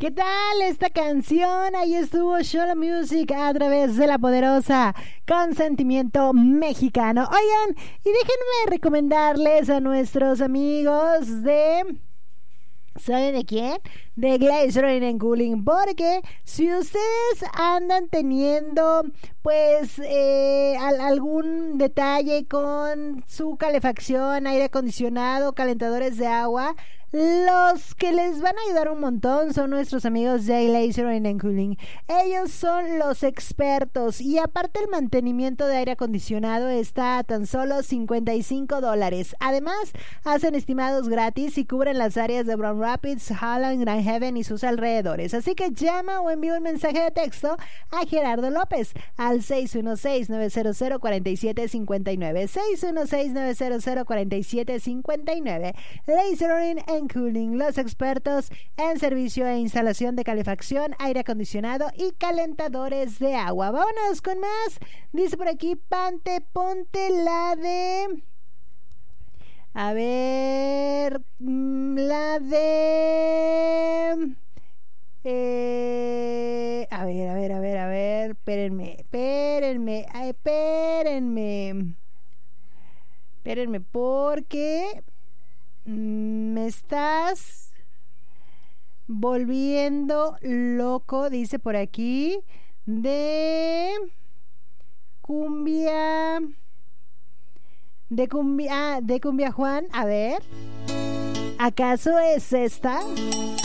¿Qué tal esta canción? Ahí estuvo Shola Music a través de la poderosa Consentimiento Mexicano. Oigan, y déjenme recomendarles a nuestros amigos de... ¿Saben de quién? De Glycerin and Cooling, porque si ustedes andan teniendo pues algún detalle con su calefacción, aire acondicionado, calentadores de agua, los que les van a ayudar un montón son nuestros amigos de Glycerin and Cooling. Ellos son los expertos y aparte el mantenimiento de aire acondicionado está a tan solo $55. Además, hacen estimados gratis y cubren las áreas de Brown Rapids, Holland, Grand Haven y sus alrededores. Así que llama o envía un mensaje de texto a Gerardo López al 616-900-4759. 616-900-4759. Glycerin and Cooling, los expertos en servicio e instalación de calefacción, aire acondicionado y calentadores de agua. Vámonos con más. Dice por aquí, ponte la de... A ver, la de... a ver, espérenme, porque me estás volviendo loco, dice por aquí, de cumbia, de cumbia Juan, a ver, ¿acaso es esta?